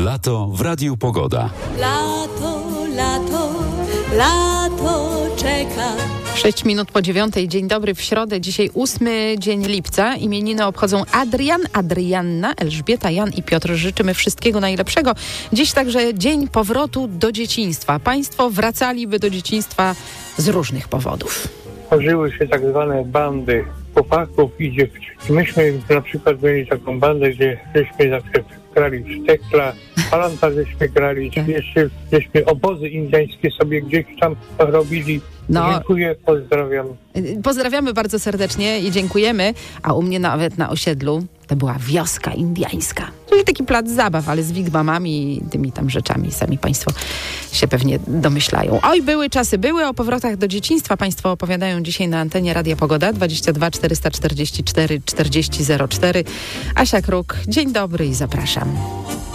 Lato w Radiu Pogoda. Lato, lato, lato czeka. 6 minut po 9:00. Dzień dobry w środę. Dzisiaj 8 dzień lipca. Imieniny obchodzą Adrian, Adrianna, Elżbieta, Jan i Piotr. Życzymy wszystkiego najlepszego. Dziś także dzień powrotu do dzieciństwa. Państwo wracaliby do dzieciństwa z różnych powodów. Tworzyły się tak zwane bandy chłopaków i dziewczyn. Myśmy na przykład mieli taką bandę, gdzie żeśmy na przykład grali w sztekla, palanta żeśmy grali, jeszcze żeśmy obozy indyjskie sobie gdzieś tam robili. No. Dziękuję, pozdrawiam. Pozdrawiamy bardzo serdecznie i dziękujemy. A u mnie nawet na osiedlu to była wioska indyjska. Czyli taki plac zabaw, ale z wigwamami i tymi tam rzeczami. Sami państwo się pewnie domyślają. Oj, były czasy, były. O powrotach do dzieciństwa państwo opowiadają dzisiaj na antenie Radia Pogoda 22 444 40 04. Asia Kruk, dzień dobry i zapraszam.